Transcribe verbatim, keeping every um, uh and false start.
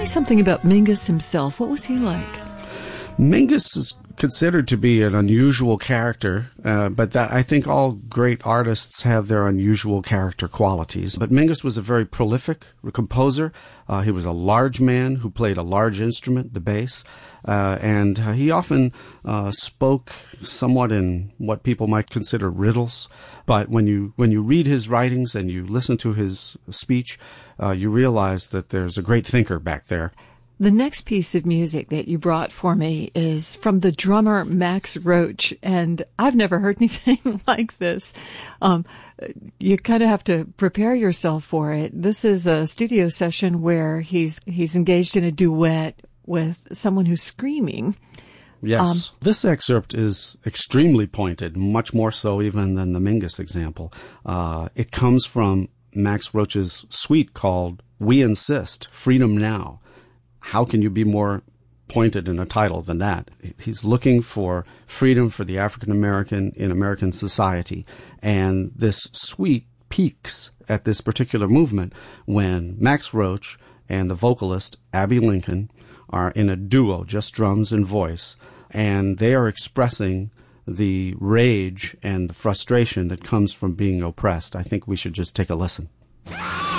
me something about Mingus himself. What was he like? Mingus is considered to be an unusual character, uh, but that I think all great artists have their unusual character qualities. But Mingus was a very prolific composer. Uh, he was a large man who played a large instrument, the bass, uh, and uh, he often uh, spoke somewhat in what people might consider riddles. But when you when you read his writings and you listen to his speech, uh, you realize that there's a great thinker back there. The next piece of music that you brought for me is from the drummer Max Roach, and I've never heard anything like this. Um, you kind of have to prepare yourself for it. This is a studio session where he's he's engaged in a duet with someone who's screaming. Yes. Um, this excerpt is extremely pointed, much more so even than the Mingus example. Uh, it comes from Max Roach's suite called We Insist, Freedom Now. How can you be more pointed in a title than that? He's looking for freedom for the African American in American society. And this suite peaks at this particular movement when Max Roach and the vocalist Abby Lincoln are in a duo, just drums and voice, and they are expressing the rage and the frustration that comes from being oppressed. I think we should just take a listen.